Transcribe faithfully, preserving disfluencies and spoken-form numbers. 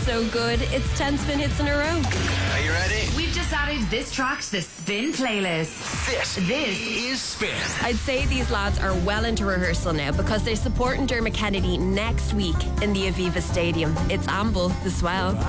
so good. It's ten spin hits in a row. Are you ready? We've just added this track to the Spin playlist. This, This is Spin. I'd say these lads are well into rehearsal now because they're supporting Dermot Kennedy next week in the Aviva Stadium. It's Amble, the Swell.